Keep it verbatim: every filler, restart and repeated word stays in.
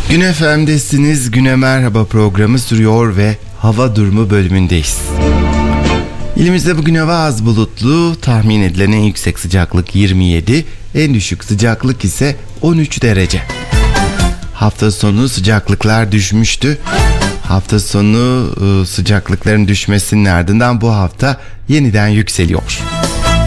Gün F M'desiniz. Güne Merhaba programı sürüyor ve hava durumu bölümündeyiz. İlimizde bugün hava az bulutlu. Tahmin edilen en yüksek sıcaklık yirmi yedi, en düşük sıcaklık ise on üç derece. Hafta sonu sıcaklıklar düşmüştü. Hafta sonu sıcaklıkların düşmesinin ardından bu hafta yeniden yükseliyor.